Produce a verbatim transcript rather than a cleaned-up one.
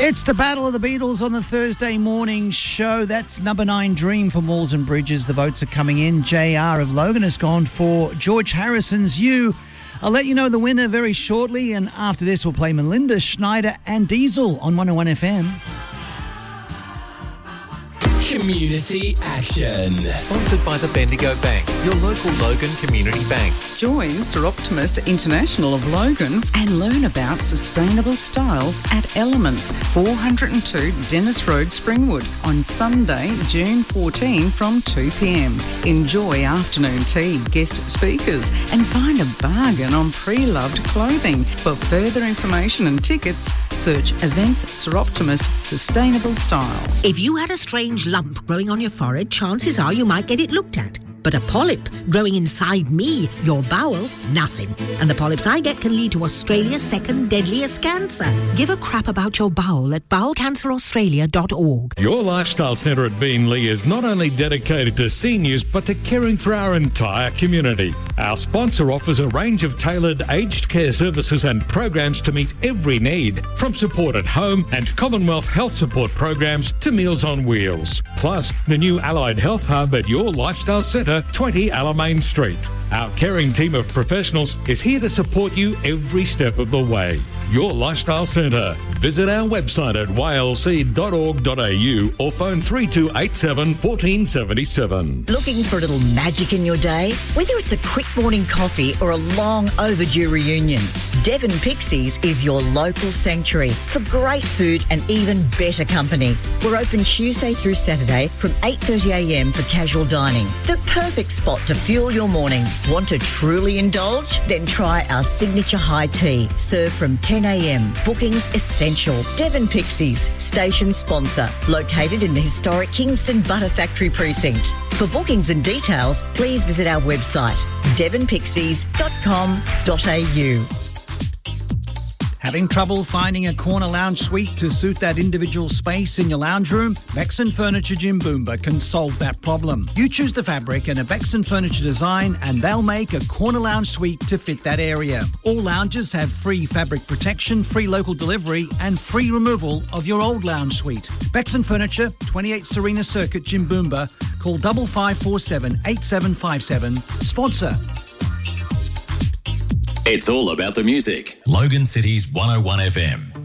It's the Battle of the Beatles on the Thursday morning show. That's number nine, Dream from Walls and Bridges. The votes are coming in. J R of Logan has gone for George Harrison's You. I'll let you know the winner very shortly, and after this we'll play Melinda, Schneider and Diesel on one oh one F M. Community Action. Sponsored by the Bendigo Bank, your local Logan Community Bank. Join Sir Optimist International of Logan and learn about sustainable styles at Elements, four oh two Dennis Road, Springwood, on Sunday, June fourteenth from two p.m. Enjoy afternoon tea, guest speakers, and find a bargain on pre-loved clothing. For further information and tickets, search Events Sir Optimist Sustainable Styles. If you had a strange lump growing on your forehead, chances are you might get it looked at. But a polyp growing inside me, your bowel, nothing. And the polyps I get can lead to Australia's second deadliest cancer. Give a crap about your bowel at bowel cancer australia dot org. Your Lifestyle Centre at Beenleigh is not only dedicated to seniors, but to caring for our entire community. Our sponsor offers a range of tailored aged care services and programs to meet every need, from support at home and Commonwealth Health Support programs to Meals on Wheels. Plus, the new Allied Health Hub at Your Lifestyle Centre, twenty Alamein Street. Our caring team of professionals is here to support you every step of the way. Your Lifestyle Centre. Visit our website at y l c dot org dot a u or phone three two eight seven, one four seven seven. Looking for a little magic in your day? Whether it's a quick morning coffee or a long overdue reunion, Devon Pixies is your local sanctuary for great food and even better company. We're open Tuesday through Saturday from eight thirty a m for casual dining. The perfect spot to fuel your morning. Want to truly indulge? Then try our signature high tea, served from ten a m. Bookings essential. Devon Pixies, station sponsor, located in the historic Kingston Butter Factory precinct. For bookings and details, please visit our website, devon pixies dot com dot a u. Having trouble finding a corner lounge suite to suit that individual space in your lounge room? Vexon Furniture Jimboomba can solve that problem. You choose the fabric and a Vexon Furniture design and they'll make a corner lounge suite to fit that area. All lounges have free fabric protection, free local delivery and free removal of your old lounge suite. Vexon Furniture, twenty-eight Serena Circuit, Jimboomba. Call five five four seven, eight seven five seven. Sponsor. It's all about the music. Logan City's one oh one F M.